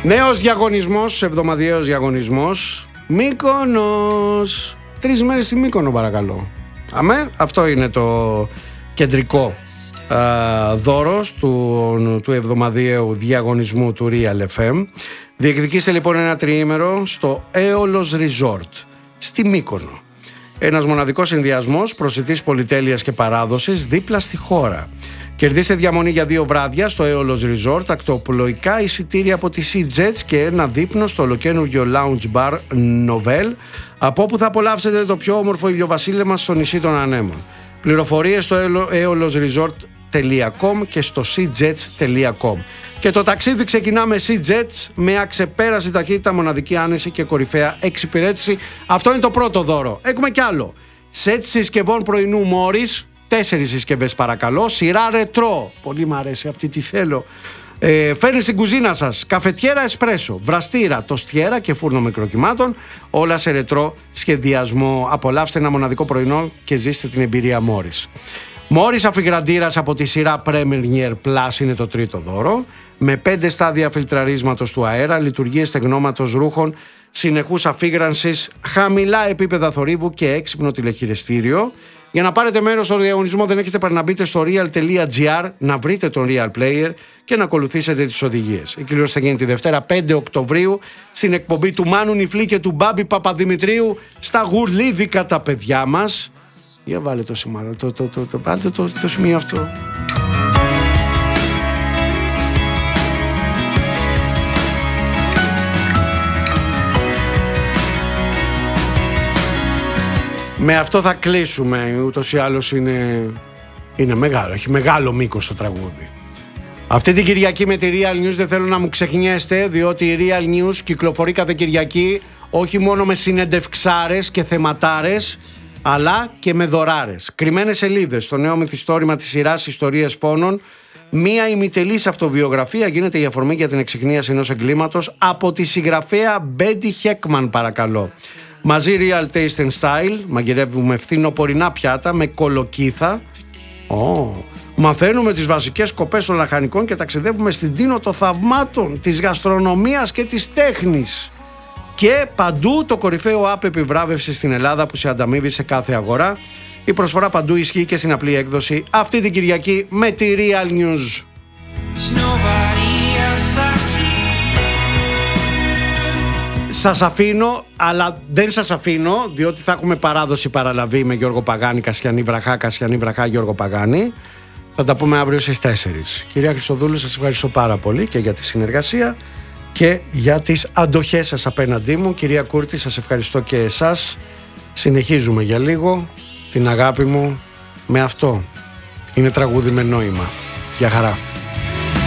Νέος διαγωνισμός, εβδομαδιαίος διαγωνισμός. Μύκονος. 3 μέρες στη Μύκονο, παρακαλώ. Αμέ, αυτό είναι το κεντρικό δώρος του εβδομαδιαίου διαγωνισμού του Real FM. Διεκδικήστε λοιπόν ένα τριήμερο στο Aeolos Resort στη Μύκονο. Ένας μοναδικός συνδυασμός προσιτής πολυτέλειας και παράδοσης δίπλα στη χώρα. Κερδίστε διαμονή για 2 βράδια στο Aeolos Resort, ακτοπλοϊκά εισιτήρια από τη Sea Jets και ένα δείπνο στο ολοκαίνουργιο Lounge Bar Novel, από όπου θα απολαύσετε το πιο όμορφο ηλιοβασίλεμα στο νησί των Ανέμων. Πληροφορίες στο aeolosresort.com και στο seajets.com. Και το ταξίδι ξεκινά με Sea Jets, με αξεπέραστη ταχύτητα, μοναδική άνεση και κορυφαία εξυπηρέτηση. Αυτό είναι το πρώτο δώρο. Έχουμε κι άλλο. Σετ συσκευών πρωινού Morris, 4 συσκευές παρακαλώ. Σειρά ρετρό. Πολύ μου αρέσει αυτή, τη θέλω. Φέρνει στην κουζίνα σας καφετιέρα εσπρέσο, βραστήρα, τοστιέρα και φούρνο μικροκυμάτων. Όλα σε ρετρό σχεδιασμό. Απολαύστε ένα μοναδικό πρωινό και ζήστε την εμπειρία Morris. Morris αφιγραντήρας από τη σειρά Premier Plus είναι το τρίτο δώρο. Με 5 στάδια φιλτραρίσματος του αέρα, λειτουργίες στεγνώματος ρούχων, συνεχούς αφίγρανσης, χαμηλά επίπεδα θορύβου και έξυπνο τηλεχειριστήριο. Για να πάρετε μέρος στο διαγωνισμό δεν έχετε παρά να μπείτε στο real.gr, να βρείτε τον Real Player και να ακολουθήσετε τις οδηγίες. Η κλήρωση θα γίνει τη Δευτέρα 5 Οκτωβρίου στην εκπομπή του Μάνου Νιφλή και του Μπάμπη Παπαδημητρίου στα Γουρλίδικα τα παιδιά μας. Για βάλε το σημείο, βάλτε το σημείο αυτό. Με αυτό θα κλείσουμε, ούτως ή άλλως είναι μεγάλο, έχει μεγάλο μήκος το τραγούδι. Αυτή την Κυριακή με τη Real News δεν θέλω να μου ξεχνιέστε, διότι η Real News κυκλοφορεί κάθε Κυριακή όχι μόνο με συνεντευξάρες και θεματάρες, αλλά και με δωράρες. Κρυμμένες σελίδες στο νέο μυθιστόρημα της σειράς Ιστορίες Φόνων. Μία ημιτελής αυτοβιογραφία γίνεται η αφορμή για την εξιχνίαση ενός εγκλήματος από τη συγγραφέα Μπέντι Χέκμαν, παρακαλώ. Μαζί Real Taste and Style, μαγειρεύουμε φθινοπορεινά πιάτα με κολοκύθα. Μαθαίνουμε τις βασικές σκοπές των λαχανικών και ταξιδεύουμε στην τίνο των θαυμάτων, της γαστρονομίας και της τέχνης. Και παντού το κορυφαίο app επιβράβευση στην Ελλάδα που σε ανταμείβει σε κάθε αγορά. Η προσφορά παντού ισχύει και στην απλή έκδοση αυτή την Κυριακή με τη Real News. Σας αφήνω, αλλά δεν σας αφήνω, διότι θα έχουμε παράδοση παραλαβή με Γιώργο Παγάνη, Κασιανή Βραχά, Γιώργο Παγάνη. Θα τα πούμε αύριο στις 4. Κυρία Χριστοδούλου, σας ευχαριστώ πάρα πολύ και για τη συνεργασία και για τις αντοχές σας απέναντί μου. Κυρία Κούρτη, σας ευχαριστώ και εσάς. Συνεχίζουμε για λίγο την αγάπη μου με αυτό. Είναι τραγούδι με νόημα. Γεια χαρά.